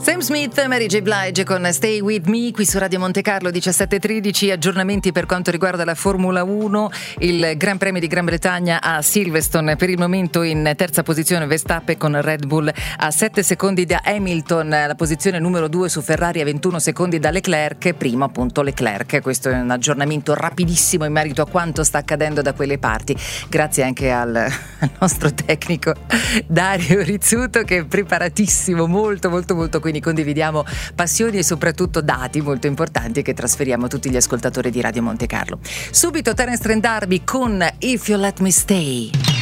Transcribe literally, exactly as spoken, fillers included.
Sam Smith, Mary J. Blige con Stay With Me qui su Radio Monte Carlo. Diciassette e tredici, aggiornamenti per quanto riguarda la Formula uno, il Gran Premio di Gran Bretagna a Silverstone, per il momento in terza posizione Verstappen con Red Bull a sette secondi da Hamilton, la posizione numero due su Ferrari a ventuno secondi da Leclerc, primo appunto Leclerc. Questo è un aggiornamento rapidissimo in merito a quanto sta accadendo da quelle parti, grazie anche al, al nostro tecnico Dario Rizzuto, che è preparatissimo, molto molto molto, quindi condividiamo passioni e soprattutto dati molto importanti che trasferiamo a tutti gli ascoltatori di Radio Monte Carlo. Subito Terence Trent D'Arby con If You Let Me Stay.